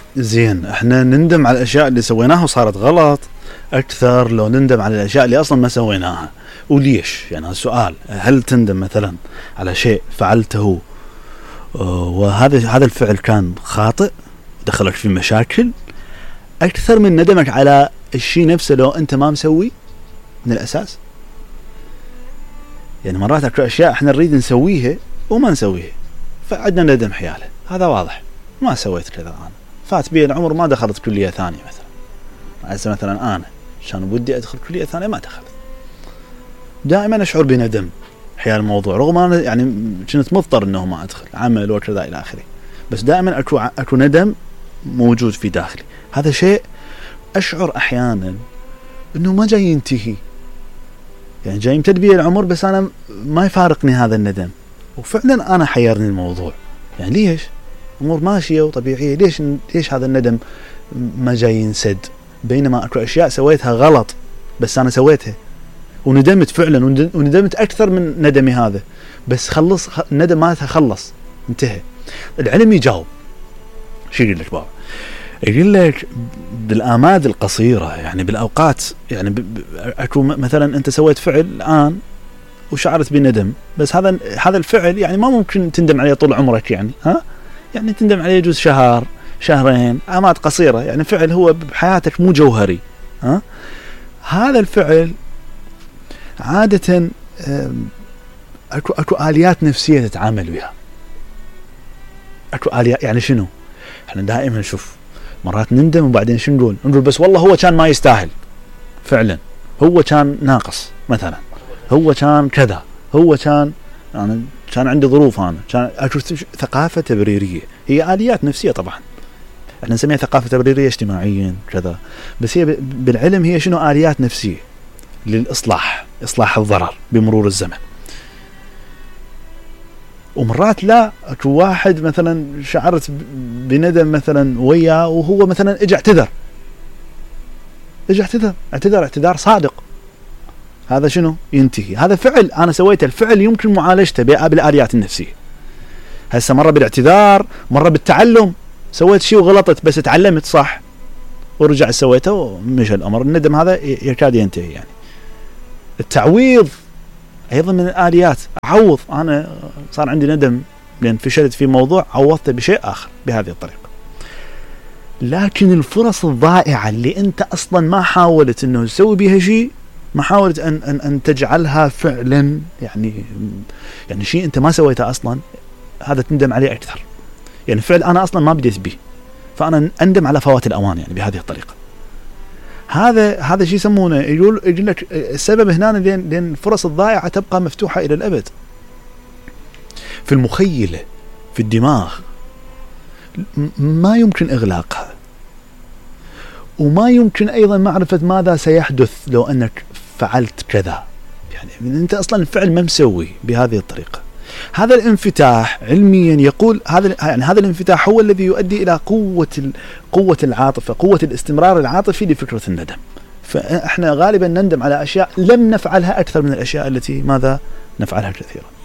زين، احنا نندم على الاشياء اللي سويناها وصارت غلط اكثر لو نندم على الاشياء اللي اصلا ما سويناها. وليش؟ يعني السؤال، هل تندم مثلا على شيء فعلته وهذا الفعل كان خاطئ دخلك في مشاكل اكثر من ندمك على الشيء نفسه لو انت ما مسوي من الاساس؟ يعني مرات اكو اشياء احنا نريد نسويها وما نسويها فعندنا ندم حياله، هذا واضح. ما سويت كذا، انا فات بي العمر ما دخلت كلية ثانية مثلا انا عشان ودي ادخل كلية ثانية ما دخلت. دائما اشعر بندم حيال الموضوع، رغم انا يعني كنت مضطر انه ما ادخل عمل وكذا الى اخره، بس دائما اكو ندم موجود في داخلي. هذا شيء اشعر احيانا انه ما جاي ينتهي، يعني جاي يمتد بي العمر بس انا ما يفارقني هذا الندم. وفعلا انا حيرني الموضوع، يعني ليش امور ماشيه وطبيعيه، ليش هذا الندم ما جاي ينسد؟ بينما اكو اشياء سويتها غلط بس انا سويتها وندمت فعلا، وندمت اكثر من ندمي هذا، بس الندم مالتها خلص انتهى. العلم يجاوب شو يقول لك بابا؟ يقول لك بالآماد القصيرة، يعني بالأوقات، يعني أكو مثلا أنت سويت فعل الآن وشعرت بندم، بس هذا الفعل يعني ما ممكن تندم عليه طول عمرك، يعني يعني تندم عليه يجوز شهر شهرين، آماد قصيرة، يعني فعل هو بحياتك مو جوهري. هذا الفعل عادة أكو آليات نفسية تتعامل بها. أكو آليات، يعني شنو؟ احنا دائما نشوف مرات نندم وبعدين شو نقول بس والله هو كان ما يستاهل، فعلا هو كان ناقص مثلا، هو كان كذا، هو كان يعني كان عندي ظروف، انا كان اكو ثقافه تبريريه، هي اليات نفسيه طبعا، احنا نسميها ثقافه تبريريه اجتماعيا كذا، بس هي بالعلم هي شنو؟ اليات نفسيه للاصلاح، اصلاح الضرر بمرور الزمن. ومرات لا، اكو واحد مثلا شعرت بندم مثلا وياه وهو مثلا اجى اعتذار صادق، هذا شنو؟ ينتهي. هذا فعل انا سويته، الفعل يمكن معالجته بالآليات النفسية. هسه مرة بالاعتذار، مرة بالتعلم، سويت شيء وغلطت بس تعلمت صح ورجع سويته ومشى الامر، الندم هذا يكاد ينتهي. يعني التعويض ايضا من الآليات، اعوض، انا صار عندي ندم لان فشلت في موضوع، عوضته بشيء اخر بهذه الطريقة. لكن الفرص الضائعة اللي انت اصلا ما حاولت انه تسوي بها شيء، ما حاولت ان تجعلها فعلا، يعني شيء انت ما سويته اصلا، هذا تندم عليه اكثر. يعني فعل انا اصلا ما بديت به، فانا اندم على فوات الاوان، يعني بهذه الطريقة. هذا شيء يسمونه، يقول لك السبب هنا لان الفرص الضائعة تبقى مفتوحة الى الابد في المخيلة، في الدماغ، ما يمكن اغلاقها، وما يمكن ايضا معرفة ماذا سيحدث لو انك فعلت كذا. يعني انت اصلا الفعل ما مسوي بهذه الطريقة. هذا الانفتاح علميا يقول هذا الانفتاح هو الذي يؤدي الى قوة العاطفة، قوة الاستمرار العاطفي لفكرة الندم. فاحنا غالبا نندم على اشياء لم نفعلها اكثر من الاشياء التي ماذا نفعلها كثيرا.